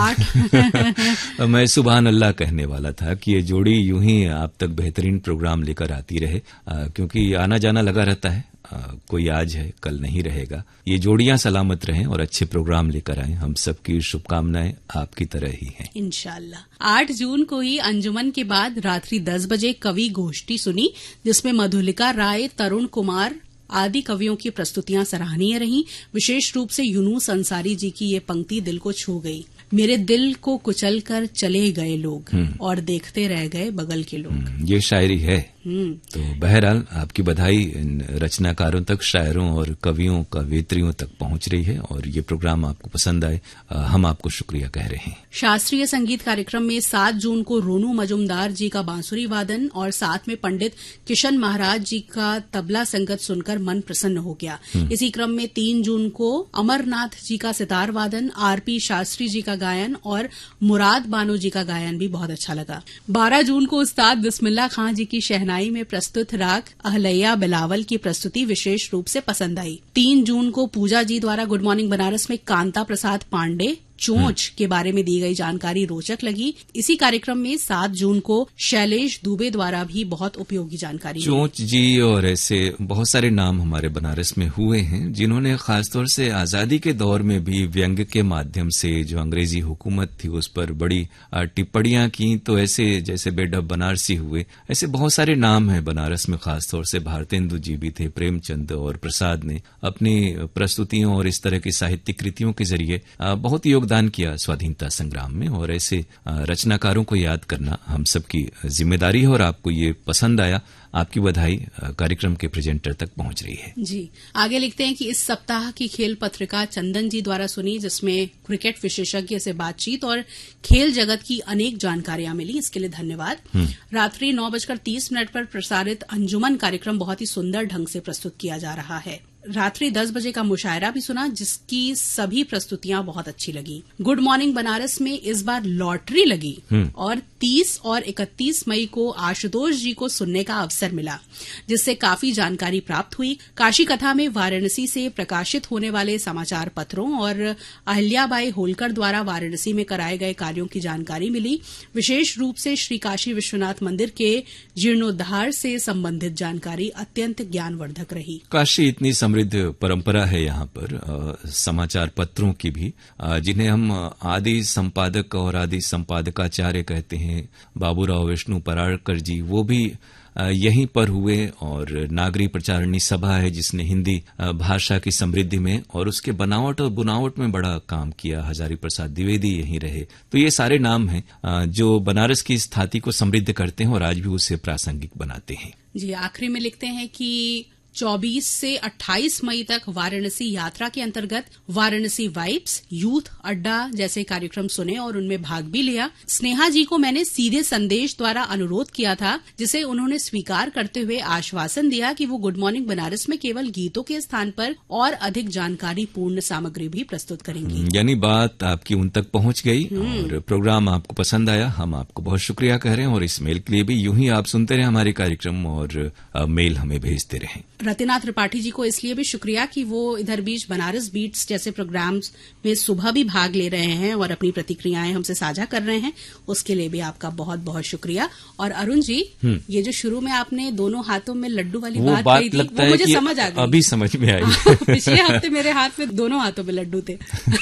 8 मैं सुभान अल्लाह कहने वाला था कि ये जोड़ी यूं ही आप तक बेहतरीन प्रोग्राम लेकर आती रहे, क्योंकि आना जाना लगा रहता है। कोई आज है, कल नहीं रहेगा। ये जोड़ियां सलामत रहें और अच्छे प्रोग्राम लेकर आएं। हम सबकी शुभकामनाएं आपकी तरह ही हैं, इंशाल्लाह। 8 जून को ही अंजुमन के बाद रात्रि 10 बजे कवि गोष्ठी सुनी, जिसमें मधुलिका राय, तरुण कुमार आदि कवियों की प्रस्तुतियां सराहनीय रहीं। विशेष रूप से यूनुस अंसारी जी की ये पंक्ति दिल को छू गई। मेरे दिल को कुचल कर चले गए लोग और देखते रह गए बगल के लोग। ये शायरी है। तो बहरहाल आपकी बधाई इन रचनाकारों तक, शायरों और कवियों, कवियत्रियों तक पहुंच रही है और ये प्रोग्राम आपको पसंद आए, हम आपको शुक्रिया कह रहे हैं। शास्त्रीय संगीत कार्यक्रम में 7 जून को रोनू मजुमदार जी का बांसुरी वादन और साथ में पंडित किशन महाराज जी का तबला संगत सुनकर मन प्रसन्न हो गया। इसी क्रम में 3 जून को अमरनाथ जी का सितार वादन, आरपी शास्त्री जी का गायन और मुराद बानो जी का गायन भी बहुत अच्छा लगा। 12 जून को उस्ताद बिस्मिल्लाह खां जी की शहनाई में प्रस्तुत राग अहलैया बिलावल की प्रस्तुति विशेष रूप से पसंद आई। 3 जून को पूजा जी द्वारा गुड मॉर्निंग बनारस में कांता प्रसाद पांडे चोंच के बारे में दी गई जानकारी रोचक लगी। इसी कार्यक्रम में 7 जून को शैलेश दुबे द्वारा भी बहुत उपयोगी जानकारी चोंच जी और ऐसे बहुत सारे नाम हमारे बनारस में हुए हैं, जिन्होंने खासतौर से आजादी के दौर में भी व्यंग्य के माध्यम से जो अंग्रेजी हुकूमत थी उस पर बड़ी टिप्पणियां की। तो ऐसे जैसे बेडब बनारसी हुए, ऐसे बहुत सारे नाम हैं बनारस में। खासतौर से भारतेंदु जी भी थे, प्रेमचंद और प्रसाद ने अपनी प्रस्तुतियों और इस तरह की साहित्यिक कृतियों के जरिए बहुत योगदान किया स्वाधीनता संग्राम में। और ऐसे रचनाकारों को याद करना हम सबकी जिम्मेदारी है और आपको ये पसंद आया, आपकी बधाई कार्यक्रम के प्रेजेंटर तक पहुंच रही है। जी, आगे लिखते हैं कि इस सप्ताह की खेल पत्रिका चंदन जी द्वारा सुनी, जिसमें क्रिकेट विशेषज्ञ से बातचीत और खेल जगत की अनेक जानकारियां मिली। इसके लिए धन्यवाद। रात्रि 9:30 पर प्रसारित अंजुमन कार्यक्रम बहुत ही सुंदर ढंग से प्रस्तुत किया जा रहा है। रात्रि 10 बजे का मुशायरा भी सुना, जिसकी सभी प्रस्तुतियां बहुत अच्छी लगी। गुड मॉर्निंग बनारस में इस बार लॉटरी लगी और 30 और 31 मई को आशुतोष जी को सुनने का अवसर मिला, जिससे काफी जानकारी प्राप्त हुई। काशी कथा में वाराणसी से प्रकाशित होने वाले समाचार पत्रों और अहिल्याबाई होलकर द्वारा वाराणसी में कराए गए कार्यों की जानकारी मिली। विशेष रूप से श्री काशी विश्वनाथ मंदिर के जीर्णोद्धार से संबंधित जानकारी अत्यंत ज्ञानवर्धक रही। काशी इतनी समृद्ध परंपरा है यहाँ पर समाचार पत्रों की भी, जिन्हें हम आदि संपादक और आदि संपादकाचार्य कहते हैं। बाबूराव विष्णु पराड़कर जी वो भी यहीं पर हुए, और नागरी प्रचारणी सभा है जिसने हिंदी भाषा की समृद्धि में और उसके बनावट और बुनावट में बड़ा काम किया। हजारी प्रसाद द्विवेदी यहीं रहे। तो ये सारे नाम हैं जो बनारस की स्थाति को समृद्ध करते हैं और आज भी उसे प्रासंगिक बनाते हैं। जी, आखिरी में लिखते हैं कि 24 से 28 मई तक वाराणसी यात्रा के अंतर्गत वाराणसी वाइब्स, यूथ अड्डा जैसे कार्यक्रम सुने और उनमें भाग भी लिया। स्नेहा जी को मैंने सीधे संदेश द्वारा अनुरोध किया था, जिसे उन्होंने स्वीकार करते हुए आश्वासन दिया कि वो गुड मॉर्निंग बनारस में केवल गीतों के स्थान पर और अधिक जानकारी पूर्ण सामग्री भी प्रस्तुत करेंगी। यानी बात आपकी उन तक पहुंच गई और प्रोग्राम आपको पसंद आया। हम आपको बहुत शुक्रिया कह रहे हैं और इस मेल के लिए भी यूं ही आप सुनते रहे हमारे कार्यक्रम और मेल हमें भेजते रहें। रतिनाथ त्रिपाठी जी को इसलिए भी शुक्रिया कि वो इधर बीच बनारस बीट्स जैसे प्रोग्राम्स में सुबह भी भाग ले रहे हैं और अपनी प्रतिक्रियाएं हमसे साझा कर रहे हैं। उसके लिए भी आपका बहुत बहुत शुक्रिया। और अरुण जी, ये जो शुरू में आपने दोनों हाथों में लड्डू वाली बात कही थी, वो मुझे समझ आ गई। अभी समझ में आई। पिछले हफ्ते मेरे हाथ में दोनों हाथों में लड्डू थे।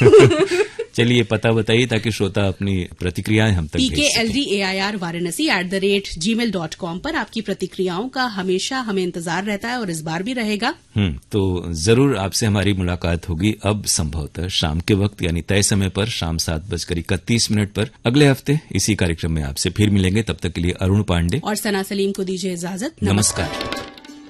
चलिए पता बताइए ताकि श्रोता अपनी प्रतिक्रियाएं हम तक भेज सकें। PKLDAIR Varanasi @gmail.com पर आपकी प्रतिक्रियाओं का हमेशा हमें इंतजार रहता है और इस बार भी रहेगा। तो जरूर आपसे हमारी मुलाकात होगी अब संभवतः शाम के वक्त, यानी तय समय पर शाम 7:31 पर। अगले हफ्ते इसी कार्यक्रम में आपसे फिर मिलेंगे। तब तक के लिए अरुण पांडे और सना सलीम को दीजिए इजाजत। नमस्कार।